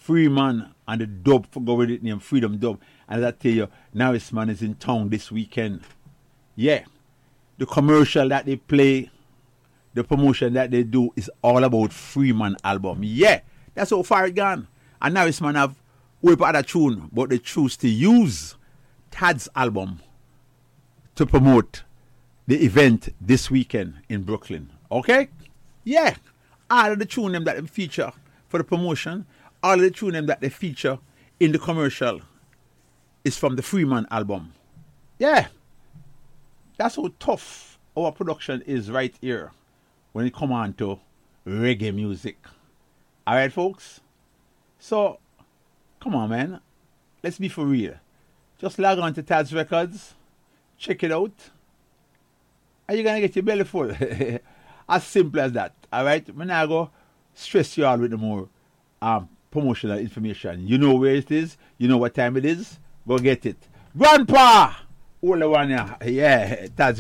Freeman and the dub for go with it named Freedom Dub. And as I tell you, Norris Man is in town this weekend. Yeah. The commercial that they play, the promotion that they do is all about Freeman album. Yeah. That's how far it gone. And Norris Man have whole other tune, but they choose to use Tad's album to promote the event this weekend in Brooklyn. Okay? Yeah. All of the tune them that they feature for the promotion, all of the tune them that they feature in the commercial is from the Freeman album. Yeah. That's how tough our production is right here when it comes on to reggae music. Alright, folks? So, come on, man. Let's be for real. Just log on to Tad's Records, check it out, and you're going to get your belly full. As simple as that. Alright? I'm not going to stress you all with the more promotional information. You know where it is. You know what time it is. Go get it. Grandpa! All the one, yeah. Tad's